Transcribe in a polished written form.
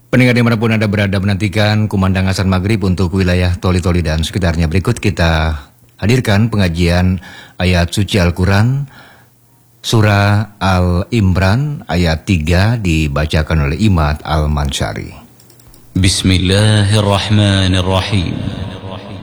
Pendengar dimanapun Anda berada menantikan kumandang azan maghrib untuk wilayah Toli-Toli dan sekitarnya. Berikut kita hadirkan pengajian ayat suci Al-Quran, Surah Al-Imran ayat 3 dibacakan oleh Imad Al-Mansyari. Bismillahirrahmanirrahim.